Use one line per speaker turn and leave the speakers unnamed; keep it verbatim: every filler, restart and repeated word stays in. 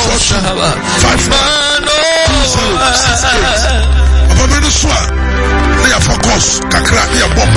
four two five nine two zero six eight. Papa me no so a na ya focus kakra ya bom